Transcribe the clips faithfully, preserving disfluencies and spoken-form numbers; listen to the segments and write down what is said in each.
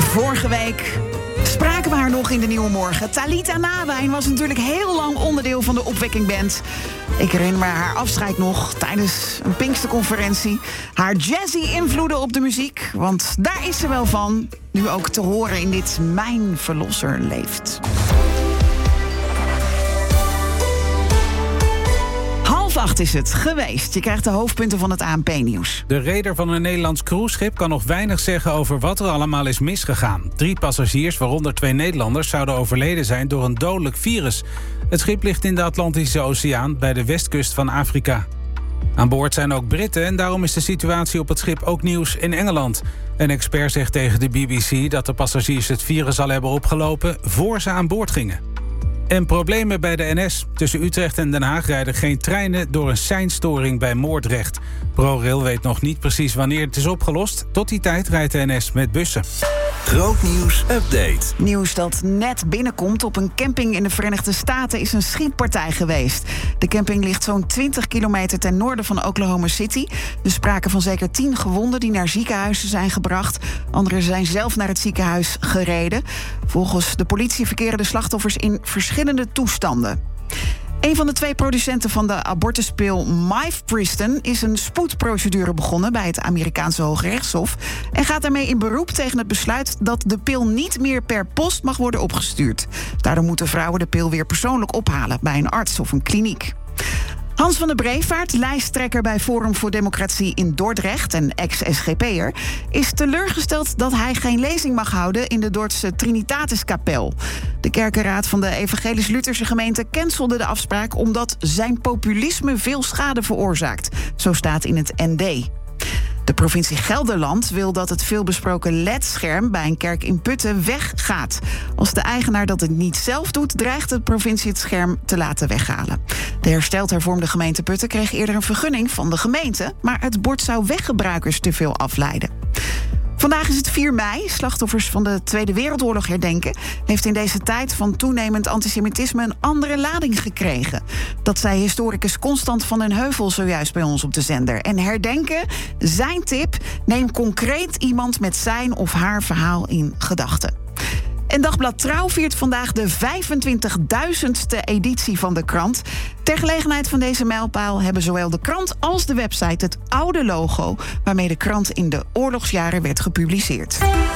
Vorige week spraken we haar nog in de Nieuwe Morgen. Talita Nawijn was natuurlijk heel lang onderdeel van de Opwekking-band. Ik herinner me haar afscheid nog tijdens een Pinksterconferentie. Haar jazzy invloeden op de muziek, want daar is ze wel van. Nu ook te horen in dit Mijn Verlosser leeft. Half acht is het geweest. Je krijgt de hoofdpunten van het A N P-nieuws. De reder van een Nederlands cruiseschip kan nog weinig zeggen over wat er allemaal is misgegaan. Drie passagiers, waaronder twee Nederlanders, zouden overleden zijn door een dodelijk virus. Het schip ligt in de Atlantische Oceaan bij de westkust van Afrika. Aan boord zijn ook Britten en daarom is de situatie op het schip ook nieuws in Engeland. Een expert zegt tegen de B B C dat de passagiers het virus al hebben opgelopen voor ze aan boord gingen. En problemen bij de N S. Tussen Utrecht en Den Haag rijden geen treinen door een seinstoring bij Moordrecht. ProRail weet nog niet precies wanneer het is opgelost. Tot die tijd rijdt de N S met bussen. Grootnieuws update. Nieuws dat net binnenkomt. Op een camping in de Verenigde Staten is een schietpartij geweest. De camping ligt zo'n twintig kilometer ten noorden van Oklahoma City. Er spraken van zeker tien gewonden die naar ziekenhuizen zijn gebracht. Anderen zijn zelf naar het ziekenhuis gereden. Volgens de politie verkeren de slachtoffers in verschillende toestanden. Een van de twee producenten van de abortuspil Mifepristone is een spoedprocedure begonnen bij het Amerikaanse Hoge Rechtshof en gaat daarmee in beroep tegen het besluit dat de pil niet meer per post mag worden opgestuurd. Daardoor moeten vrouwen de pil weer persoonlijk ophalen bij een arts of een kliniek. Hans van der Breevaart, lijsttrekker bij Forum voor Democratie in Dordrecht en ex-S G P'er, is teleurgesteld dat hij geen lezing mag houden in de Dordtse Trinitatiskapel. De kerkenraad van de Evangelisch-Lutherse gemeente cancelde de afspraak omdat zijn populisme veel schade veroorzaakt. Zo staat in het N D. De provincie Gelderland wil dat het veelbesproken L E D-scherm bij een kerk in Putten weggaat. Als de eigenaar dat het niet zelf doet, dreigt de provincie het scherm te laten weghalen. De hersteld hervormde gemeente Putten kreeg eerder een vergunning van de gemeente, maar het bord zou weggebruikers te veel afleiden. Vandaag is het vier mei. Slachtoffers van de Tweede Wereldoorlog herdenken heeft in deze tijd van toenemend antisemitisme een andere lading gekregen. Dat zei historicus Constant van den Heuvel zojuist bij ons op de zender. En herdenken, zijn tip, neem concreet iemand met zijn of haar verhaal in gedachten. En Dagblad Trouw viert vandaag de vijfentwintigduizendste editie van de krant. Ter gelegenheid van deze mijlpaal hebben zowel de krant als de website het oude logo waarmee de krant in de oorlogsjaren werd gepubliceerd.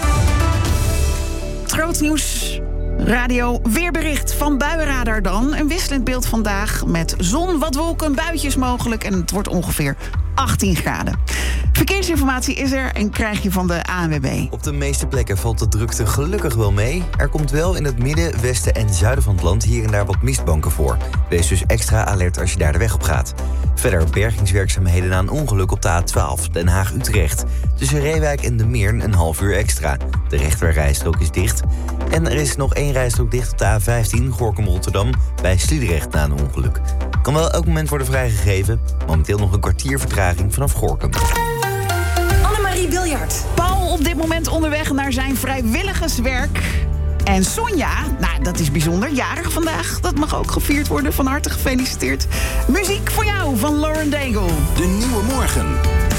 Groot nieuws. Radio weerbericht van Buienradar dan. Een wisselend beeld vandaag met zon, wat wolken, buitjes mogelijk en het wordt ongeveer achttien graden. Verkeersinformatie is er en krijg je van de A N W B. Op de meeste plekken valt de drukte gelukkig wel mee. Er komt wel in het midden, westen en zuiden van het land hier en daar wat mistbanken voor. Wees dus extra alert als je daar de weg op gaat. Verder bergingswerkzaamheden na een ongeluk op de A twaalf, Den Haag-Utrecht. Tussen Reewijk en De Meern een half uur extra. De rechterrijstrook is dicht. En er is nog één rijstrook dicht op de A vijftien, Gorinchem-Rotterdam, bij Sliedrecht na een ongeluk. Kan wel elk moment worden vrijgegeven. Momenteel nog een kwartier vertraging vanaf Gorinchem. Annemarie Biljart. Paul op dit moment onderweg naar zijn vrijwilligerswerk. En Sonja, nou dat is bijzonder, jarig vandaag. Dat mag ook gevierd worden, van harte gefeliciteerd. Muziek voor jou van Lauren Daigle. De Nieuwe Morgen.